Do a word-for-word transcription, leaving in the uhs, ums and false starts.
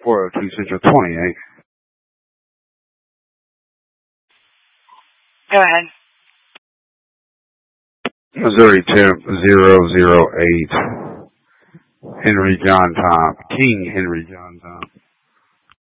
four oh two Central twenty-eight. Go ahead. Missouri temp zero zero eight. Henry John Tom. King Henry John Tom.